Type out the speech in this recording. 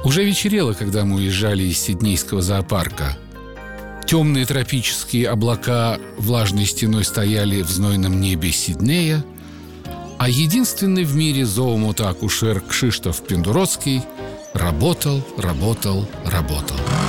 Уже вечерело, когда мы уезжали из Сиднейского зоопарка. Темные тропические облака влажной стеной стояли в знойном небе Сиднея, а единственный в мире зоомотоакушер Кшиштоф Пендуродский работал.